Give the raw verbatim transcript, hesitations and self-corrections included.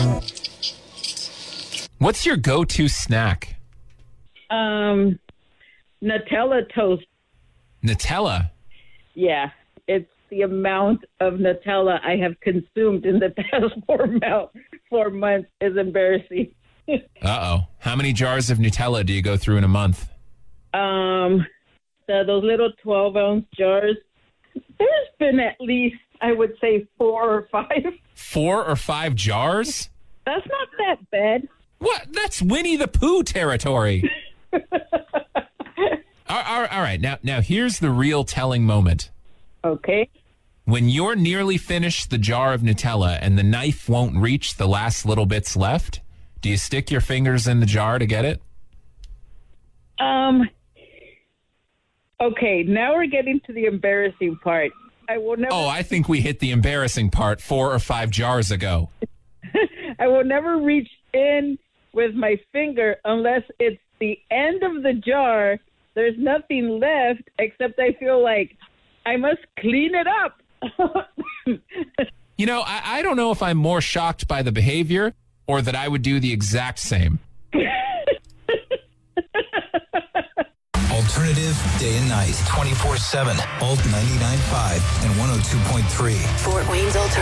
What's your go-to snack? Um, Nutella toast. Nutella? Yeah, it's the amount of Nutella I have consumed in the past four, mou- four months is embarrassing. Uh-oh. How many jars of Nutella do you go through in a month? Um, the, those little twelve-ounce jars, there's been at least, I would say, four or five. Four or five jars? That's not that bad. What? That's Winnie the Pooh territory. all, all, all right. Now, now, here's the real telling moment. Okay. When you're nearly finished the jar of Nutella and the knife won't reach the last little bits left, do you stick your fingers in the jar to get it? Um. Okay, now we're getting to the embarrassing part. I will never. Oh, I think we hit the embarrassing part four or five jars ago. I will never reach in with my finger unless it's the end of the jar. There's nothing left except I feel like I must clean it up. You know, I, I don't know if I'm more shocked by the behavior or that I would do the exact same. Alternative day and night, twenty-four seven, Alt ninety-nine point five and one oh two point three. Fort Wayne's Alternative.